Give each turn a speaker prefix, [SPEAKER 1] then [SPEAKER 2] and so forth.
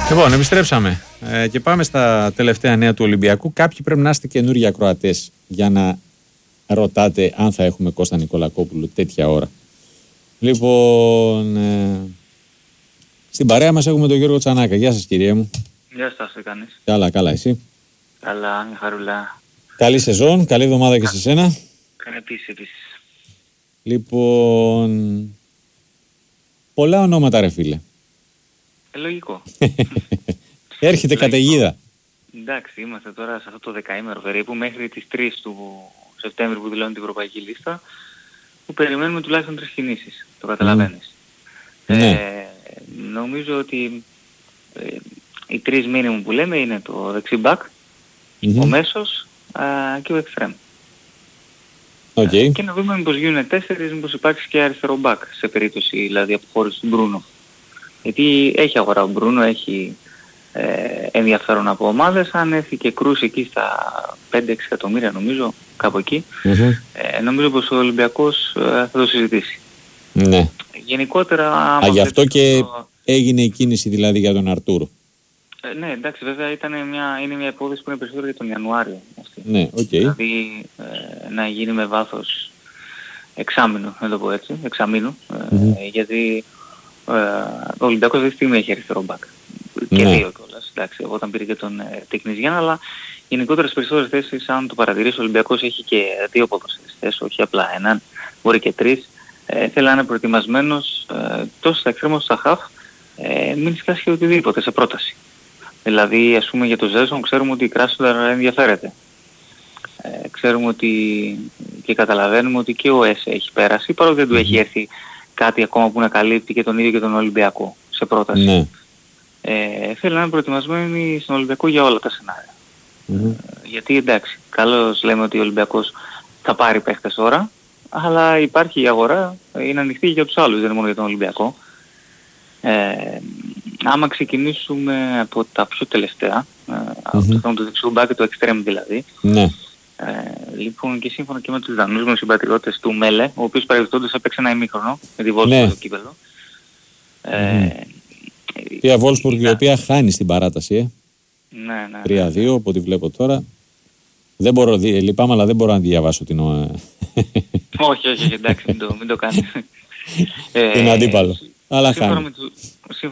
[SPEAKER 1] Λοιπόν, επιστρέψαμε και πάμε στα τελευταία νέα του Ολυμπιακού. Κάποιοι πρέπει να είστε καινούργιοι ακροατές για να ρωτάτε αν θα έχουμε Κώστα Νικολακόπουλο τέτοια ώρα. Λοιπόν, στην παρέα μας έχουμε τον Γιώργο Τσανάκα. Γεια σας, κύριε μου.
[SPEAKER 2] Γεια σας, τι κάνεις?
[SPEAKER 1] Καλά, καλά, εσύ?
[SPEAKER 2] Καλά, μια χαρούλα.
[SPEAKER 1] Καλή σεζόν, καλή εβδομάδα και σε σένα.
[SPEAKER 2] Επίσης.
[SPEAKER 1] Λοιπόν, πολλά ονόματα, ρε φίλε.
[SPEAKER 2] Λογικό.
[SPEAKER 1] Έρχεται καταιγίδα.
[SPEAKER 2] Εντάξει, είμαστε τώρα σε αυτό το δεκαήμερο περίπου, μέχρι τις 3 του Σεπτέμβρη που δηλώνει την Ευρωπαϊκή Λίστα, που περιμένουμε τουλάχιστον 3 κινήσεις. Το καταλαβαίνεις.
[SPEAKER 1] Ναι.
[SPEAKER 2] Νομίζω ότι οι 3 μήνυμου που λέμε είναι το δεξί μπακ, ο μέσος και ο εξτρέμ.
[SPEAKER 1] Okay.
[SPEAKER 2] Και να δούμε μήπως γίνουν 4, μήπως υπάρξει και αριστερό μπακ, σε περίπτωση δηλαδή αποχώρηση του Μπρούνο. Γιατί έχει αγορά ο Μπρούνο, έχει ενδιαφέρον από ομάδες. Αν έρθει και κρούσει εκεί στα 5-6 εκατομμύρια νομίζω, κάπου εκεί, νομίζω πως ο Ολυμπιακός θα το συζητήσει.
[SPEAKER 1] Ναι.
[SPEAKER 2] Γενικότερα...
[SPEAKER 1] γι' αυτό και έγινε η κίνηση δηλαδή για τον Αρτούρο.
[SPEAKER 2] Ναι, εντάξει, βέβαια είναι μια υπόθεση που είναι περισσότερο για τον Ιανουάριο. Αυτή.
[SPEAKER 1] Ναι, οκ.
[SPEAKER 2] Δηλαδή να γίνει με βάθος εξάμηνο, να το πω έτσι, γιατί ο Ολυμπιακός αυτή τη στιγμή έχει αριστερό μπακ. Και 2 κιόλας, εντάξει, όταν πήρε και τον Τίκνης Γιάννα, αλλά γενικότερα στις περισσότερες θέσεις, αν το παρατηρήσει, ο Ολυμπιακός έχει και 2 ποδοσφαιριστές, όχι απλά έναν, μπορεί και 3. Θέλει να είναι προετοιμασμένος τόσο στα εξτρέμ όσο στα χαφ, μην σκάσει οτιδήποτε σε πρόταση. Δηλαδή, ας πούμε, για το Ζέσον ξέρουμε ότι η Κράσνοδαρ ενδιαφέρεται. Ξέρουμε ότι και καταλαβαίνουμε ότι και ο ΕΣΕ έχει πέρασει, παρότι δεν του έχει έρθει κάτι ακόμα που να καλύπτει και τον ίδιο και τον Ολυμπιακό σε πρόταση.
[SPEAKER 1] Ναι.
[SPEAKER 2] Θέλει να είναι προετοιμασμένοι στον Ολυμπιακό για όλα τα σενάρια. Γιατί εντάξει, καλώς λέμε ότι ο Ολυμπιακός θα πάρει παίχτες τώρα, αλλά υπάρχει η αγορά, είναι ανοιχτή για τους άλλους, δεν είναι μόνο για τον Ολυμπιακό. Άμα ξεκινήσουμε από τα πιο τελευταία, από το δεξιό μπακ και το εξτρέμ δηλαδή, λοιπόν και σύμφωνα και με τους Δανούς μου συμπατριώτες του Μέλε, ο οποίος παρελθόντως έπαιξε ένα ημίχρονο με τη Wolfsburg στο κύπελλο.
[SPEAKER 1] Η Wolfsburg η οποία χάνει στην παράταση,
[SPEAKER 2] ναι.
[SPEAKER 1] 3-2 από ό,τι βλέπω τώρα. Δεν μπορώ, λυπάμαι, αλλά δεν μπορώ να διαβάσω την...
[SPEAKER 2] όχι, εντάξει, μην το κάνεις.
[SPEAKER 1] Είναι αντίπαλο. Αλλά χάνει.